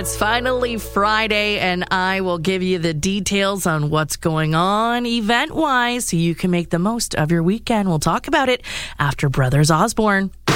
It's finally Friday, and I will give you the details on what's going on event-wise so you can make the most of your weekend. We'll talk about it after Brothers Osborne.